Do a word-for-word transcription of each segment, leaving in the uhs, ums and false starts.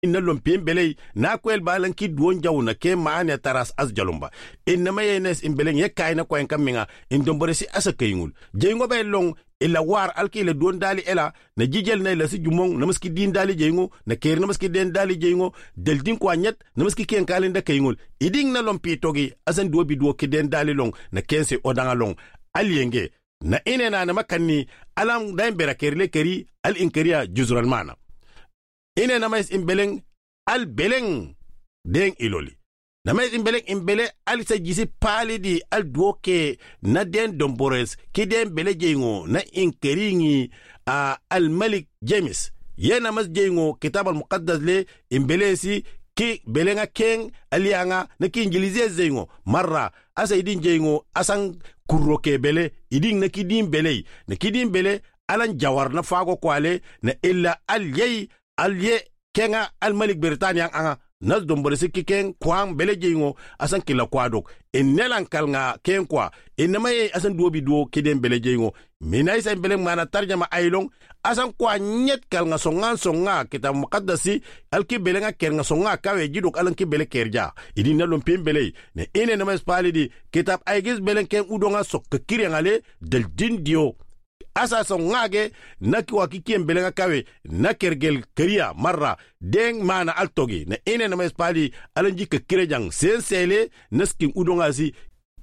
inna lompien belay na kwel balan ki duon jaw na ke maane taras as jalumba inna mayenes imbeleng ye kayna ko en kaminga in dombore si asa kayngul jeygo bay long ila war alki le duon dali ela na jijel na la si jumong na maski din dali jeygo na ker na maski den dali jeygo del din ko anyet na maski ken kalen da kayngul iding na lompi togi asan do bi do ki den dali long na kense odanga long alienge na ine na na makanni alam daim bera kerle keri al inkeria juzral mana ine na mais imbeleng al beleng den iloli na mais imbeleng imbele al sa jisi pali di al duoke na den dombores ki den bele jengo na inkeringi uh, al malik james yena mas jengo kitab al muqaddas le imbele si ki belenga ken alianga na ki injilize zengo marra asa idin jengo asan kurroke bele idin na kidin bele na kidin bele alan jawar na fago kwale na illa al yey al ye kenga al malik Britania anga nas dombore sikki ken kwang bele jengo asan kila kwadok en nelan kalnga ken kwa en namaye asan duobi duo kiden bele jengo minay sa bele mana tarjama aylong asan kwa nyet kalnga songan songa kita muqaddasi alki bele nga ker nga songa kawe jidok alan ki bele kerja idi na lompin bele ne ene nama spalidi kitab aygis bele ken udonga sok kire ngale del dindio asa songage na ki wakiki mbele nga kawe na kergel kriya marra deng mana altogi na ene na mespali alanji ke kirejang sensele naskin udonga si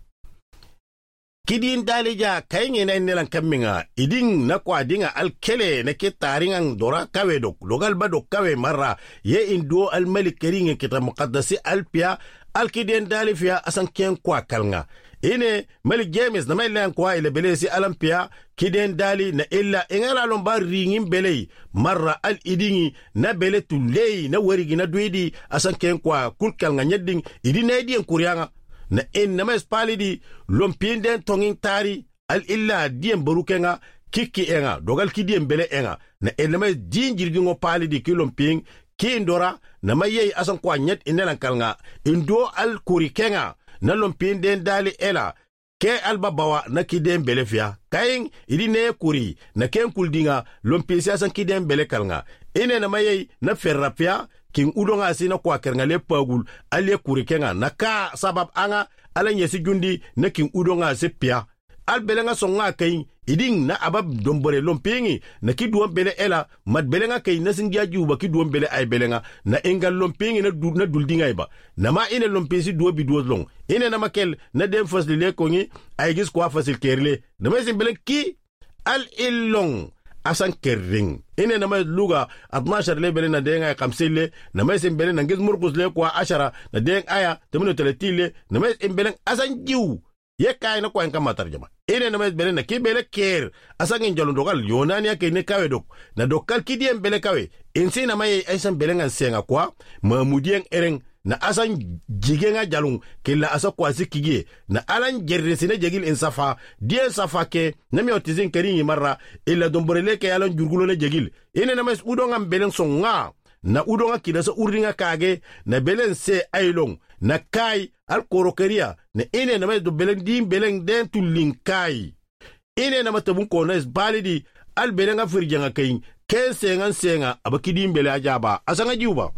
kidin dalija kayenge na nelan kaminga iding na kwa dinga alkele na ke taringang dora kawe dok logal ba dok kawe marra ye indo al malik keringe kita muqaddasi alpia alkidin dalifia asan ken kwa kalnga ine malik james na may lan kwa ile bele si alampia kiden dali na illa ingala lomba ringin bele marra al idingi na bele tulei na warigi na duidi asan ken kwa kulkal nga nyedding idina idien kurianga na en na mes palidi lompien den tongin tari al illa diem barukenga kiki enga dogal kidien bele enga na en na mes din jirgingo palidi kilompien ki indora na mayei asan kwa nyet inelan kalnga indo al kurikenga na lompin den dali ela ke alba bawa na kiden bele fia kayin idi ne kuri na ken kuldinga lompin siasan kiden bele kalnga ine na mayei na ferrapia kin udonga sina kwa kernga le pagul ale kuri kenga na ka sabab anga ala nyesi jundi na kin udonga se pia al belenga songa kayin iding na abab dombore lompingi na kiduwan bele ela mat belenga kay na singia juba kiduwan bele ay belenga na engal lompingi na du na duldinga iba na ma ine lompisi duwa bi duwa long ine na makel na dem fasli le kongi ay gis kwa fasil kerle na ma sin belen ki al illong asan kerring ine na ma luga atnashar le bele na denga kamsile na ma sin belen na gis murkus le kwa ashara na deng aya tamino teletile na ma sin belen asan jiw ye kay na kwa enka matarjama ene na mes bele na ki bele ker asangin jalon dogal yonani yake ne kawe dok na dokal kidien bele kawe insi na maye aisan bele ngan senga kwa mamudien ereng na asan jigenga jalung kila asa kwa sikige na alan jerresine jegil insafa dien safa ke na mi otizin keringi marra illa domborele ke alan jurgulo le jegil ene na mes udonga belen songa na udonga kidasa uringa kage na belen se ailong na kai al korokeria na ine na mes do belen dim belen den tulin kai ine na matabun ko na balidi al belenga firjanga kayin ken sengan senga abakidim bele ajaba asanga juba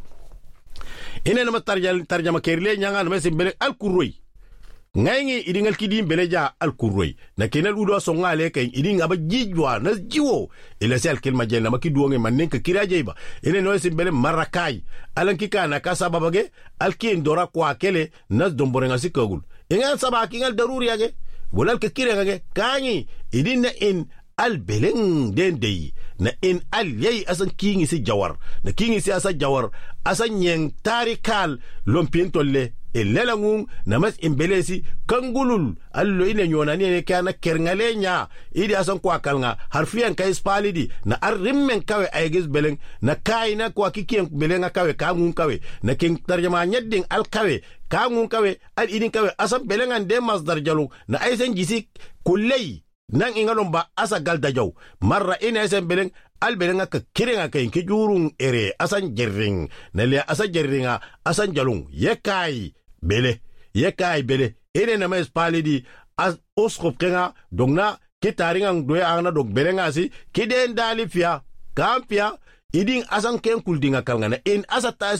ine na matarjal tarjama kerle nyanga na mes belen al kuroi ngayngi idingal kidim beleja al kuroi na kenal udo songa le kay idin aba jijwa na jiwo ila sel kelma jena makidu nge manen ka kiraje ba ene no simbele marakai alan kikana ka sababage al kin dora kwa kele nas dombore ngasi kagul ingal saba kingal daruri yage bolal ka kirage kanyi idin na in al beleng den dey na in al yey asan kingi si jawar na kingi si asa jawar asan yen tarikal lompin tolle elelangung namas imbelesi kangulul allo ine nyonani ne kana kerngalenya idi asan kwa kalnga harfiyan kai spalidi na arrimmen kawe ayges beleng na kaina kwa kikien belenga kawe kangun kawe na king tarjama nyedding al kawe kangun kawe al idin kawe asan belenga de masdar jalu na aysen jisi kullay nan ingalon ba asa galda jaw marra ina aysen beleng al belenga ka kirenga kay ki jurung ere asan jerring na le asa jerringa asan jalung yekai bele yekai bele ene na mes palidi as oskop kenga dongna kitaringa doya angna dog belenga si kiden dali fia kampia idin asan ken kuldinga kalngana in asa